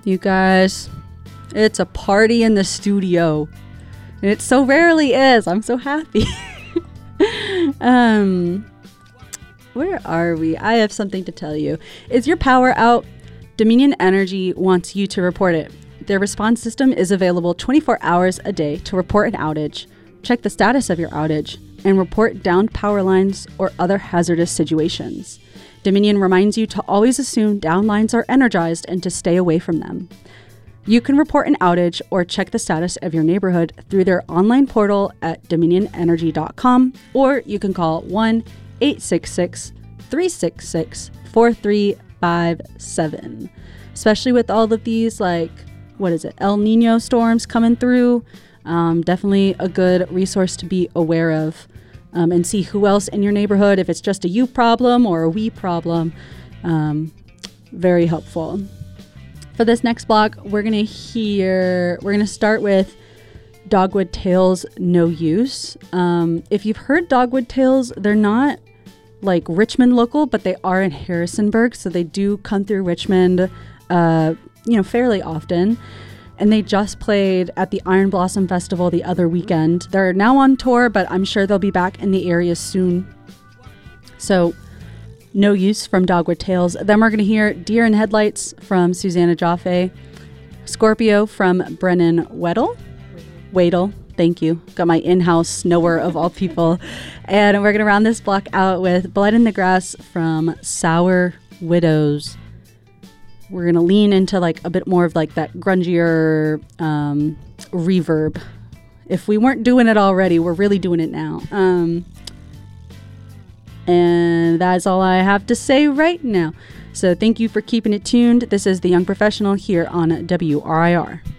You guys, it's a party in the studio. And it so rarely is. I'm so happy. Where are we? I have something to tell you. Is your power out? Dominion Energy wants you to report it. Their response system is available 24 hours a day to report an outage, check the status of your outage, and report downed power lines or other hazardous situations. Dominion reminds you to always assume down lines are energized and to stay away from them. You can report an outage or check the status of your neighborhood through their online portal at dominionenergy.com, or you can call 1-866-366-4357. Especially with all of these, like, El Nino storms coming through. Definitely a good resource to be aware of, and see who else in your neighborhood, if it's just a you problem or a we problem. Very helpful. For this next block, we're going to start with Dogwood Tales No Use. If you've heard Dogwood Tales, they're not like Richmond local, but they are in Harrisonburg. So they do come through Richmond, fairly often. And they just played at the Iron Blossom Festival the other weekend. They're now on tour, but I'm sure they'll be back in the area soon. So No Use from Dogwood Tales. Then we're going to hear Deer in Headlights from Susanna Jaffe. Scorpio from Brennan Wadle. Thank you. Got my in-house knower of all people. And we're going to round this block out with Blood in the Grass from Sour Widows. We're going to lean into like a bit more of like that grungier reverb. If we weren't doing it already, we're really doing it now. And that's all I have to say right now. So thank you for keeping it tuned. This is The Young Professional here on WRIR.